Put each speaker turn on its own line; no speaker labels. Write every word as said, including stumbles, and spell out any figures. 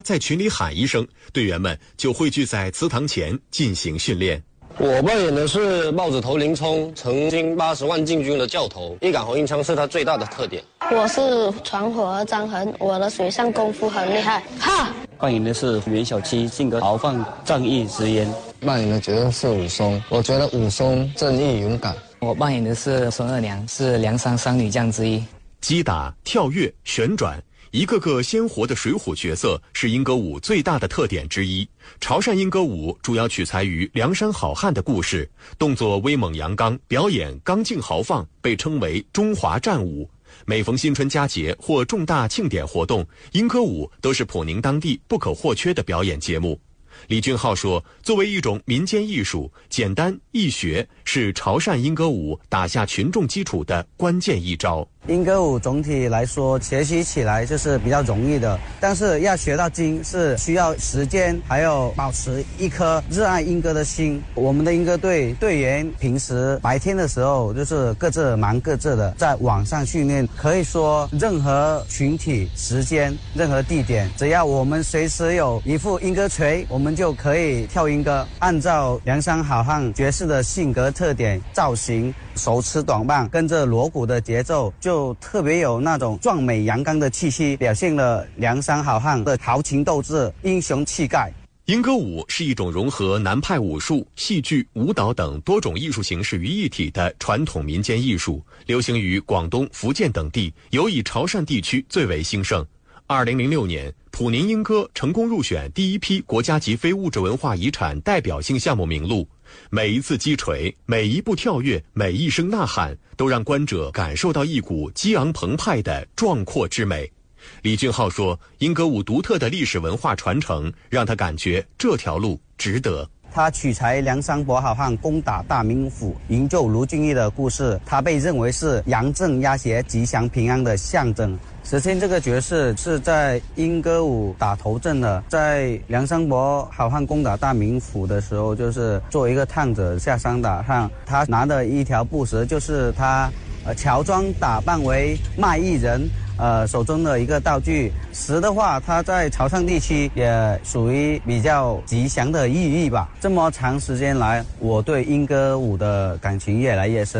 在群里喊一声，队员们就汇聚在祠堂前进行训练。
我扮演的是帽子头林冲，曾经八十万禁军的教头，一杆红缨枪是他最大的特点。
我是传火儿张衡，我的水上功夫很厉害，哈！
扮演的是袁小七，性格豪放、仗义直言。
扮演的角色是武松，我觉得武松正义勇敢。
我扮演的是孙二娘，是梁山三女将之一。
击打、跳跃、旋转，一个个鲜活的水浒角色是英歌舞最大的特点之一。潮汕英歌舞主要取材于梁山好汉的故事，动作威猛阳刚，表演刚劲豪放，被称为中华战舞。每逢新春佳节或重大庆典活动，英歌舞都是普宁当地不可或缺的表演节目。李俊浩说，作为一种民间艺术，简单易学是潮汕英歌舞打下群众基础的关键一招。
英歌舞总体来说学习起来就是比较容易的，但是要学到精是需要时间，还有保持一颗热爱英歌的心。我们的英歌队队员平时白天的时候就是各自忙各自的，在网上训练，可以说任何群体、时间、任何地点，只要我们随时有一副英歌锤，我们就可以跳英歌。按照梁山好汉角色的性格特点、造型，手持短棒，跟着锣鼓的节奏，就特别有那种壮美阳刚的气息，表现了梁山好汉的豪情斗志、英雄气概。
英歌舞是一种融合南派武术、戏剧、舞蹈等多种艺术形式于一体的传统民间艺术，流行于广东、福建等地，尤以潮汕地区最为兴盛。二零零六年，普宁英歌成功入选第一批国家级非物质文化遗产代表性项目名录。每一次击锤，每一步跳跃，每一声呐喊，都让观者感受到一股激昂澎湃的壮阔之美。李俊浩说，英歌舞独特的历史文化传承，让他感觉这条路值得。
他取材梁山伯好汉攻打大名府、营救卢俊义的故事，他被认为是杨震压邪、吉祥平安的象征。石阡这个角色是在英歌舞打头阵的，在梁山伯好汉攻打大名府的时候，就是作为一个探子下山打探，他拿的一条布绳就是他呃乔装打扮为卖艺人呃手中的一个道具。石的话，它在潮汕地区也属于比较吉祥的寓意吧。这么长时间来，我对英歌舞的感情越来越深。